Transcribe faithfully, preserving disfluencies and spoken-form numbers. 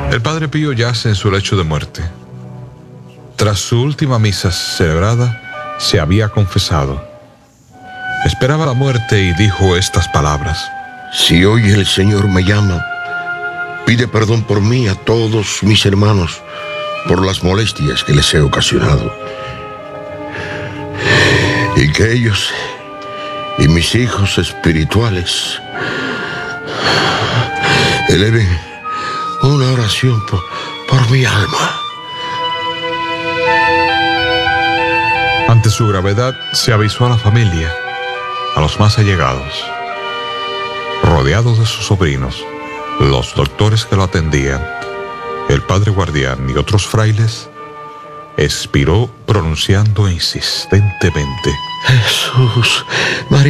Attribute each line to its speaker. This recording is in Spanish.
Speaker 1: El Padre Pío yace en su lecho de muerte. Tras su última misa celebrada, se había confesado. Esperaba la muerte y dijo estas palabras:
Speaker 2: Si hoy el Señor me llama, pide perdón por mí a todos mis hermanos por las molestias que les he ocasionado. Y que ellos y mis hijos espirituales eleven una oración por, por mi alma.
Speaker 1: Ante su gravedad, se avisó a la familia, a los más allegados. Rodeado de sus sobrinos, los doctores que lo atendían, el padre guardián y otros frailes, expiró pronunciando insistentemente:
Speaker 2: Jesús, María.